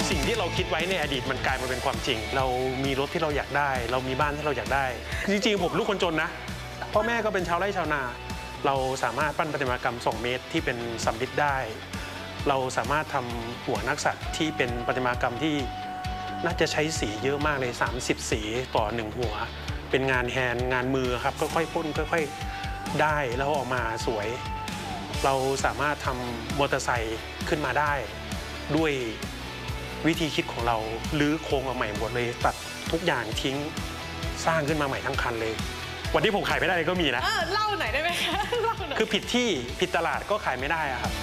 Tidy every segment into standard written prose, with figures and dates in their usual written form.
สิ่งที่เราคิดไว้ในอดีตมันกลายมาเป็นความจริงเรามีรถที่เราอยากได้เรามีบ้านที่เราอยากได้จริงๆผมลูกคนจนนะพ่อแม่ก็เป็นชาวไร่ชาวนาเราสามารถปั้นประติมากรรม2 เมตรที่เป็นสำริดได้เราสามารถทำหัวนักสัตว์ที่เป็นประติมากรรมที่น่าจะใช้สีเยอะมากเลย30 สีต่อ1หัวเป็นงานแฮนด์งานมือครับค่อยๆพ่นค่อยๆได้แล้วออกมาสวยเราสามารถทำมอเตอร์ไซค์ขึ้นมาได้ด้วยวิธีคิดของเราลื้อโครงมาใหม่หมดเลยตัดทุกอย่างทิ้งสร้างขึ้นมาใหม่ทั้งคันเลยวันที่ผมขายไม่ได้ก็มีนะเล่าหน่อยได้ไหมคะเล่าหน่อยคือผิดที่ผิดตลาดก็ขายไม่ได้อะครับ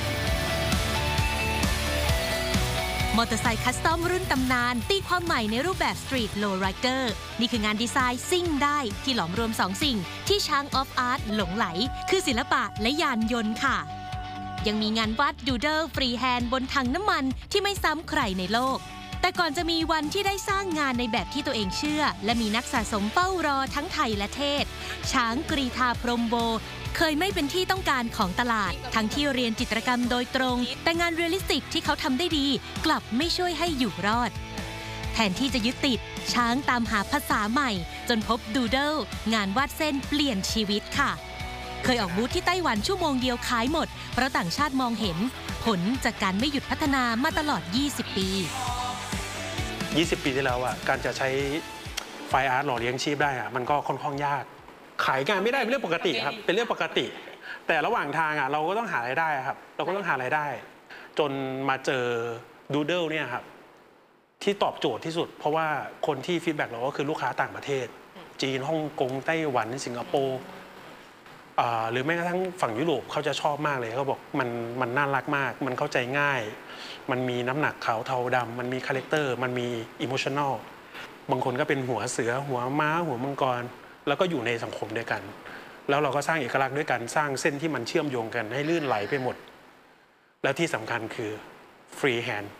มอเตอร์ไซค์คัสตอมรุ่นตำนานตีความใหม่ในรูปแบบสตรีทโลว์ไรเดอร์นี่คืองานดีไซน์ซิ่งได้ที่หลอมรวม2 สิ่งที่ช้างออฟอาร์ตหลงไหลคือศิลปะและยานยนต์ค่ะยังมีงานวาดดูเดิลฟรีแฮนด์บนถังน้ำมันที่ไม่ซ้ำใครในโลกแต่ก่อนจะมีวันที่ได้สร้างงานในแบบที่ตัวเองเชื่อและมีนักสะสมเฝ้ารอทั้งไทยและเทศช้างกรีธาพรหมโบเคยไม่เป็นที่ต้องการของตลาดทั้งที่เรียนจิตรกรรมโดยตรงแต่งานเรียลลิสติกที่เขาทำได้ดีกลับไม่ช่วยให้อยู่รอดแทนที่จะยึดติดช้างตามหาภาษาใหม่จนพบดูเดิลงานวาดเส้นเปลี่ยนชีวิตค่ะเคยออกบูธที่ไต้หวันชั่วโมงเดียวขายหมดเพราะต่างชาติมองเห็นผลจากการไม่หยุดพัฒนามาตลอด20 ปี 20 ปีที่แล้วการจะใช้ไฟอาร์ตหล่อเลี้ยงชีพได้มันก็ค่อนข้างยากขายงานไม่ได้เป็นเรื่องปกติครับเป็นเรื่องปกติแต่ระหว่างทางเราก็ต้องหารายได้ครับเราก็ต้องหารายได้จนมาเจอดูเดิลเนี่ยครับที่ตอบโจทย์ที่สุดเพราะว่าคนที่ฟีดแบ็กเราก็คือลูกค้าต่างประเทศจีนฮ่องกงไต้หวันสิงคโปร์หรือแม้กระทั่งฝั่งยุโรปเขาจะชอบมากเลยเขาบอกมันน่ารักมากมันเข้าใจง่ายมันมีน้ำหนักขาวเทาดำมันมีคาแรคเตอร์มันมีอิโมชันแนลบางคนก็เป็นหัวเสือหัวม้าหัวมังกรแล้วก็อยู่ในสังคมด้วยกันแล้วเราก็สร้างเอกลักษณ์ด้วยกันสร้างเส้นที่มันเชื่อมโยงกันให้ลื่นไหลไปหมดแล้วที่สำคัญคือฟรีแฮนด์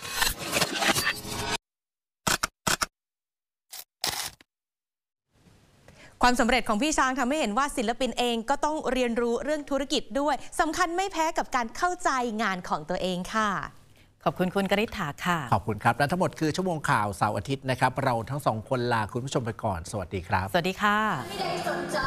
ความสำเร็จของพี่ช้างทำให้เห็นว่าศิลปินเองก็ต้องเรียนรู้เรื่องธุรกิจด้วยสำคัญไม่แพ้กับการเข้าใจงานของตัวเองค่ะขอบคุณคุณกฤษฐาค่ะขอบคุณครับและทั้งหมดคือชั่วโมงข่าวเสาร์อาทิตย์นะครับเราทั้ง2 คนลาคุณผู้ชมไปก่อนสวัสดีครับสวัสดีค่ะ